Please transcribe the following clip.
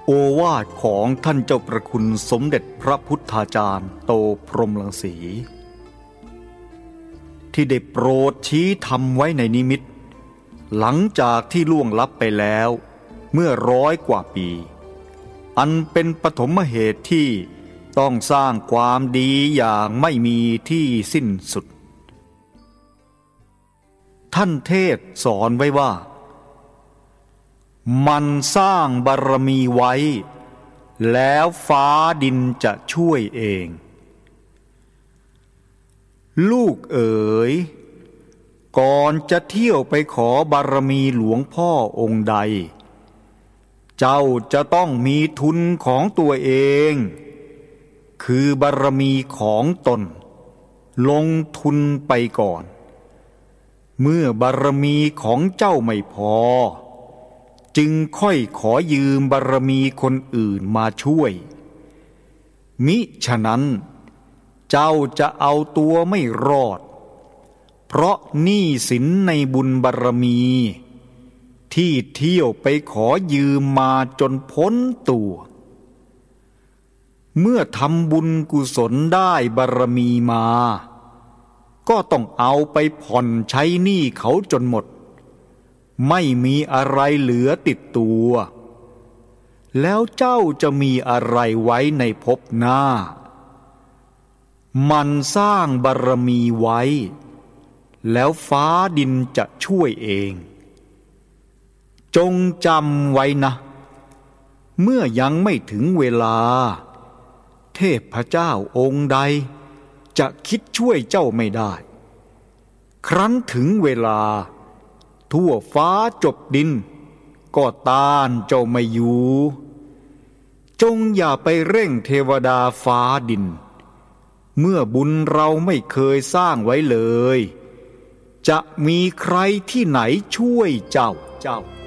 โอวาทของท่านเจ้าประคุณสมเด็จพระพุทธาจารย์โตพรหมรังสีที่ได้โปรดชี้ธรรมไว้ในนิมิตหลังจากที่ล่วงลับไปแล้วเมื่อ100 กว่าปีอันเป็นปฐมเหตุที่ต้องสร้างความดีอย่างไม่มีที่สิ้นสุดท่านเทศสอนไว้ว่ามันสร้างบารมีไว้แล้วฟ้าดินจะช่วยเองลูกเอ๋ยก่อนจะเที่ยวไปขอบารมีหลวงพ่อองค์ใดเจ้าจะต้องมีทุนของตัวเองคือบารมีของตนลงทุนไปก่อนเมื่อบารมีของเจ้าไม่พอจึงค่อยขอยืมบารมีคนอื่นมาช่วยมิฉะนั้นเจ้าจะเอาตัวไม่รอดเพราะหนี้สินในบุญบารมีที่เที่ยวไปขอยืมมาจนพ้นตัวเมื่อทำบุญกุศลได้บารมีมาก็ต้องเอาไปผ่อนใช้หนี้เขาจนหมดไม่มีอะไรเหลือติดตัวแล้วเจ้าจะมีอะไรไว้ในภพหน้ามันสร้างบารมีไว้แล้วฟ้าดินจะช่วยเองจงจำไว้นะเมื่อยังไม่ถึงเวลาเทพเจ้าองค์ใดจะคิดช่วยเจ้าไม่ได้ครั้นถึงเวลาทั่วฟ้าจบดินก็ต้านเจ้าไม่อยู่จงอย่าไปเร่งเทวดาฟ้าดินเมื่อบุญเราไม่เคยสร้างไว้เลยจะมีใครที่ไหนช่วยเจ้า